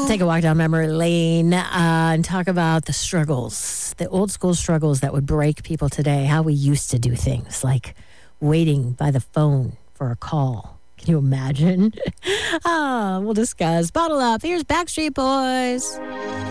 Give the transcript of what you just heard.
Take a walk down memory lane and talk about the struggles, the old school struggles that would break people today, how we used to do things like waiting by the phone for a call. Can you imagine? We'll discuss. Bottle up. Here's Backstreet Boys.